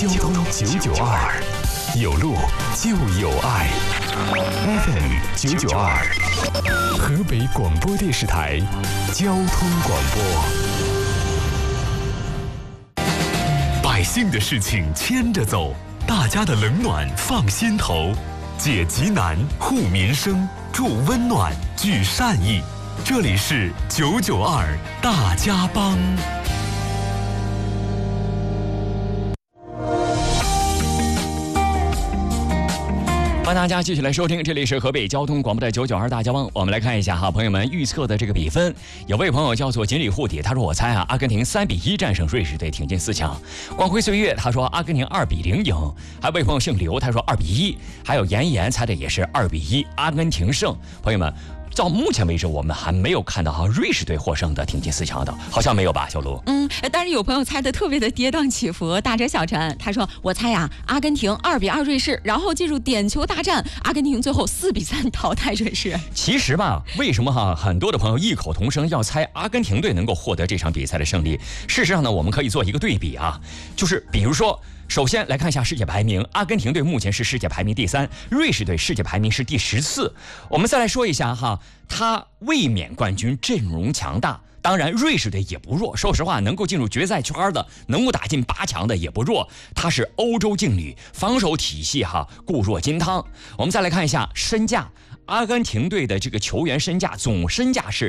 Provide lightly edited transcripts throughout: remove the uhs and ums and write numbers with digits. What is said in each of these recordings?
交通992，有路就有爱。FM 992，河北广播电视台交通广播。百姓的事情牵着走，大家的冷暖放心头，解急难，护民生，助温暖，聚善意。这里是992大家帮。欢迎大家继续来收听，这里是河北交通广播的992大家帮。我们来看一下哈，朋友们预测的这个比分。有位朋友叫做锦鲤护体，他说我猜啊，阿根廷3-1战胜瑞士队，挺进4强。光辉岁月他说阿根廷2-0赢。还有位朋友姓刘，他说2-1。还有妍猜的也是2-1，阿根廷胜。朋友们，到目前为止，我们还没有看到瑞士队获胜的挺进4强的，好像没有吧，小卢？ 但是有朋友猜的特别的跌宕起伏。大哲小陈他说，我猜呀，阿根廷2-2瑞士，然后进入点球大战，阿根廷最后4-3淘汰瑞士。 其实吧，为什么很多的朋友异口同声要猜阿根廷队能够获得这场比赛的胜利？事实上呢，我们可以做一个对比啊，就是比如说。首先来看一下世界排名，阿根廷队目前是世界排名第3，瑞士队世界排名是第14。我们再来说一下哈，他卫冕冠军，阵容强大。当然，瑞士队也不弱，说实话，能够进入决赛圈的，能够打进8强的也不弱。他是欧洲劲旅，防守体系固若金汤。我们再来看一下身价。阿根廷队的这个球员身价总身价是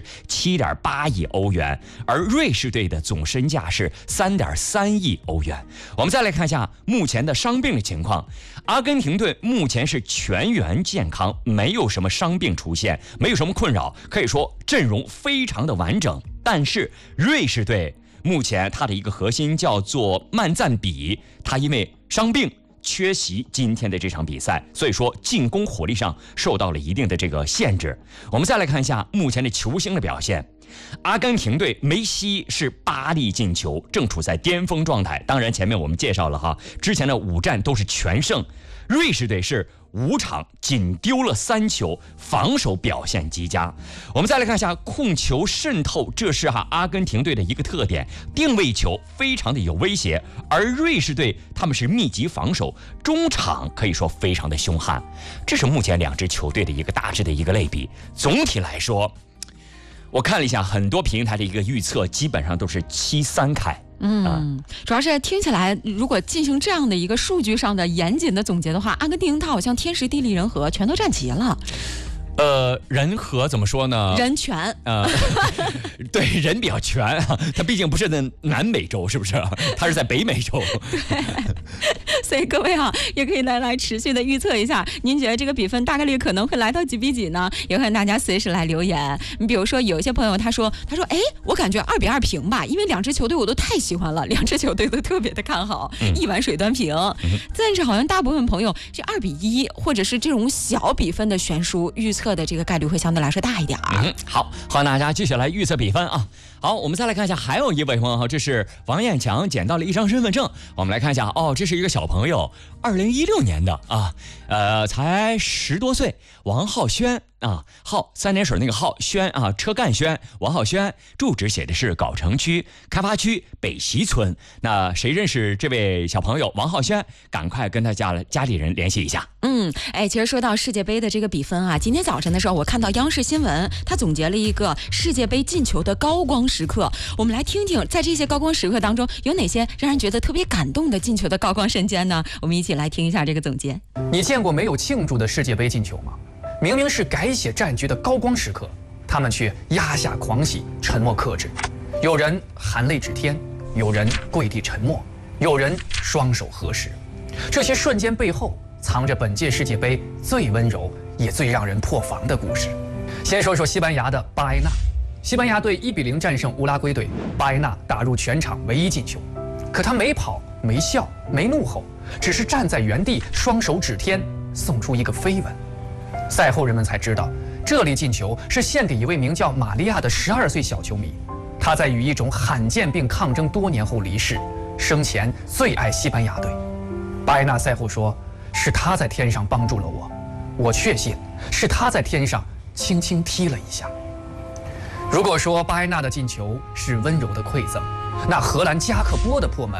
7.8亿欧元，而瑞士队的总身价是3.3亿欧元。我们再来看一下目前的伤病的情况，阿根廷队目前是全员健康，没有什么伤病出现，没有什么困扰，可以说阵容非常的完整。但是瑞士队目前他的一个核心叫做曼赞比，他因为伤病缺席今天的这场比赛，所以说进攻火力上受到了一定的这个限制。我们再来看一下目前的球星的表现。阿根廷队梅西是8粒进球，正处在巅峰状态。当然前面我们介绍了之前的5战都是全胜。瑞士队是5场仅丢了3球，防守表现极佳。我们再来看一下控球渗透，这是阿根廷队的一个特点，定位球非常的有威胁，而瑞士队他们是密集防守，中场可以说非常的凶悍。这是目前2支球队的一个大致的一个类比。总体来说，我看了一下很多平台的一个预测，基本上都是7-3开。 主要是听起来，如果进行这样的一个数据上的严谨的总结的话，阿根廷它好像天时地利人和全都占齐了。 人和怎么说呢？ 人全。 对，人比较全他毕竟不是在南美洲，是不是？他是在北美洲。 所以各位也可以来持续的预测一下，您觉得这个比分大概率可能会来到几比几呢？也欢迎大家随时来留言。你比如说有一些朋友他说我感觉2-2平吧，因为2支球队我都太喜欢了，2支球队都特别的看好，一碗水端平。但是好像大部分朋友这2-1或者是这种小比分的悬殊预测的这个概率会相对来说大一点。 好，欢迎大家继续来预测比分啊。好，我们再来看一下，还有一位朋友这是王艳强捡到了一张身份证。我们来看一下这是一个小朋友，2016年的才10多岁，王浩轩浩3点水那个浩，轩车干轩，王浩轩，住址写的是藁城区开发区北溪村。那谁认识这位小朋友王浩轩，赶快跟他家里人联系一下。 其实说到世界杯的这个比分今天早晨的时候，我看到央视新闻，他总结了一个世界杯进球的高光时刻。我们来听听，在这些高光时刻当中，有哪些让人觉得特别感动的进球的高光瞬间呢？我们一起来听一下这个总结。 你见过没有庆祝的世界杯进球吗？明明是改写战局的高光时刻，他们却压下狂喜，沉默克制。有人含泪指天，有人跪地沉默，有人双手合十。这些瞬间背后藏着本届世界杯最温柔也最让人破防的故事。先说说西班牙的巴埃纳，西班牙队1-0战胜乌拉圭队，巴埃纳打入全场唯一进球，可他没跑，没笑，没怒吼，只是站在原地，双手指天，送出一个飞吻。赛后人们才知道，这粒进球是献给一位名叫玛利亚的12岁小球迷，他在与一种罕见病抗争多年后离世，生前最爱西班牙队。巴埃纳赛后说，是他在天上帮助了我，我确信是他在天上轻轻踢了一下。如果说巴埃纳的进球是温柔的馈赠，那荷兰加克波的破门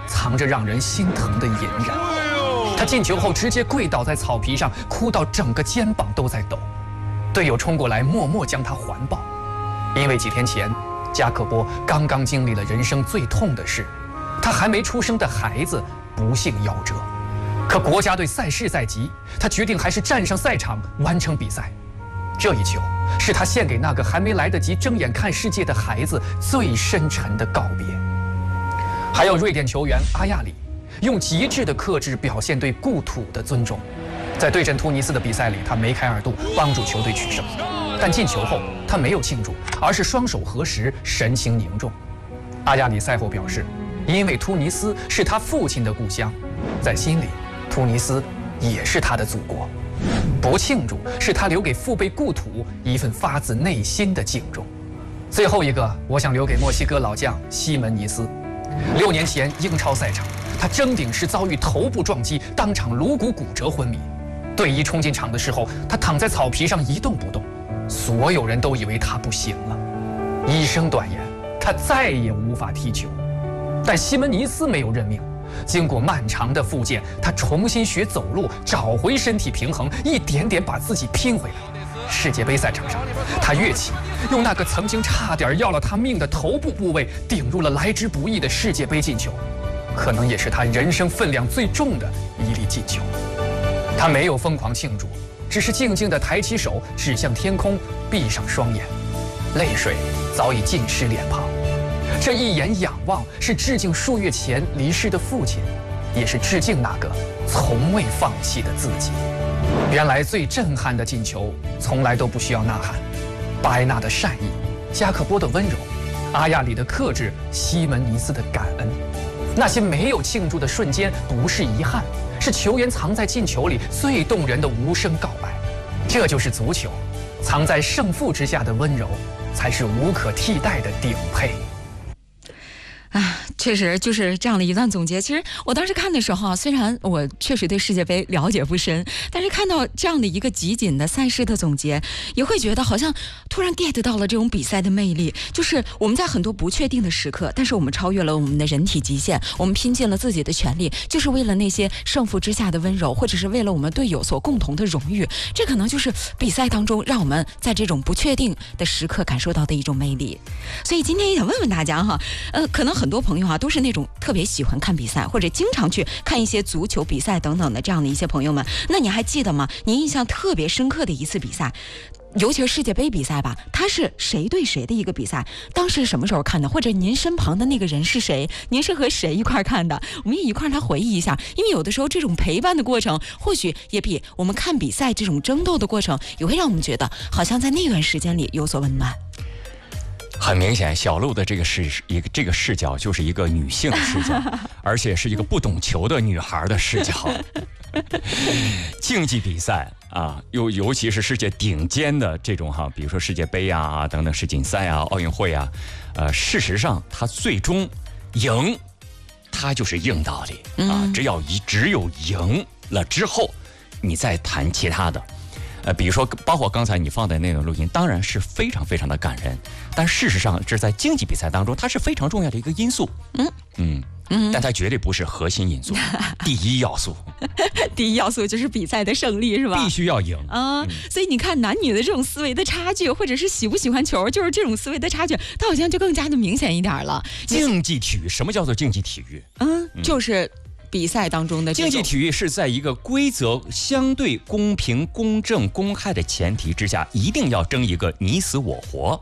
藏着让人心疼的隐忍。他进球后直接跪倒在草皮上，哭到整个肩膀都在抖。队友冲过来，默默将他环抱，因为几天前，加克波刚刚经历了人生最痛的事，他还没出生的孩子不幸夭折。可国家队赛事在即，他决定还是站上赛场完成比赛。这一球是他献给那个还没来得及睁眼看世界的孩子最深沉的告别。还有瑞典球员阿亚里，用极致的克制表现对故土的尊重。在对阵突尼斯的比赛里，他梅开二度，帮助球队取胜。但进球后，他没有庆祝，而是双手合十，神情凝重。阿亚里赛后表示，因为突尼斯是他父亲的故乡，在心里，突尼斯也是他的祖国。不庆祝是他留给父辈故土一份发自内心的敬重。最后一个，我想留给墨西哥老将西门尼斯。6年前英超赛场，他争顶时遭遇头部撞击，当场颅骨骨折昏迷。队医冲进场的时候，他躺在草皮上一动不动，所有人都以为他不行了。医生断言他再也无法踢球。但西门尼斯没有认命，经过漫长的复健，他重新学走路，找回身体平衡，一点点把自己拼回来。世界杯赛场上，他跃起，用那个曾经差点要了他命的头部部位顶入了来之不易的世界杯进球，可能也是他人生分量最重的一粒进球。他没有疯狂庆祝，只是静静地抬起手，指向天空，闭上双眼，泪水早已浸湿脸庞。这一眼仰望，是致敬数月前离世的父亲，也是致敬那个从未放弃的自己。原来最震撼的进球，从来都不需要呐喊。巴埃纳的善意，加克波的温柔，阿亚里的克制，西门尼斯的感恩，那些没有庆祝的瞬间，不是遗憾，是球员藏在进球里最动人的无声告白。这就是足球，藏在胜负之下的温柔，才是无可替代的顶配。 啊，确实就是这样的一段总结。其实我当时看的时候啊，虽然我确实对世界杯了解不深，但是看到这样的一个集锦的赛事的总结，也会觉得好像突然 get 到了这种比赛的魅力。就是我们在很多不确定的时刻，但是我们超越了我们的人体极限，我们拼尽了自己的全力，就是为了那些胜负之下的温柔，或者是为了我们队友所共同的荣誉。这可能就是比赛当中让我们在这种不确定的时刻感受到的一种魅力。所以今天也想问问大家哈，可能很多朋友啊都是那种特别喜欢看比赛，或者经常去看一些足球比赛等等的这样的一些朋友们，那你还记得吗？你印象特别深刻的一次比赛，尤其是世界杯比赛吧，它是谁对谁的一个比赛？当时什么时候看的？或者您身旁的那个人是谁？您是和谁一块看的？我们也一块来回忆一下，因为有的时候这种陪伴的过程，或许也比我们看比赛这种争斗的过程，也会让我们觉得好像在那段时间里有所温暖。 很明显，小鹿的这个视角就是一个女性的视角，而且是一个不懂球的女孩的视角。竞技比赛啊，尤其是世界顶尖的这种哈，比如说世界杯啊等等世锦赛啊、奥运会啊，事实上它最终赢，它就是硬道理啊，只有赢了之后，你再谈其他的。比如说，包括刚才你放的那个录音，当然是非常非常的感人，但事实上这在竞技比赛当中，它是非常重要的一个因素。但它绝对不是核心因素，第一要素。 第一要素就是比赛的胜利，是吧？ 必须要赢啊！所以你看，男女的这种思维的差距，或者是喜不喜欢球，就是这种思维的差距，它好像就更加的明显一点了。 竞技体育，什么叫做竞技体育？ 就是比赛当中的竞技体育是在一个规则相对公平、公正、公开的前提之下，一定要争一个你死我活。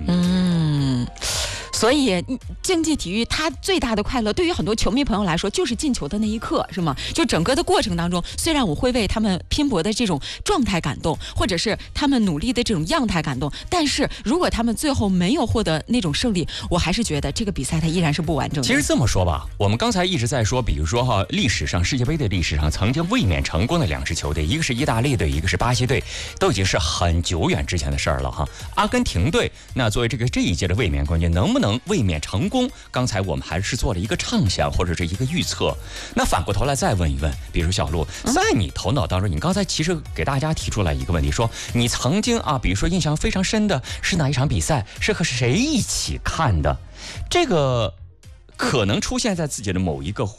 所以竞技体育它最大的快乐，对于很多球迷朋友来说，就是进球的那一刻，是吗？就整个的过程当中，虽然我会为他们拼搏的这种状态感动，或者是他们努力的这种样态感动，但是如果他们最后没有获得那种胜利，我还是觉得这个比赛它依然是不完整的。 其实这么说吧，我们刚才一直在说，比如说哈，历史上世界杯的历史上曾经卫冕成功的两支球队，一个是意大利队，一个是巴西队，都已经是很久远之前的事儿了哈。阿根廷队那作为这一届的卫冕冠军，能不能卫冕成功？刚才我们还是做了一个畅想或者是一个预测。那反过头来再问一问，比如小鹿，在你头脑当中，你刚才其实给大家提出来一个问题，说你曾经啊，比如说印象非常深的是哪一场比赛，是和谁一起看的？这个可能出现在自己的某一个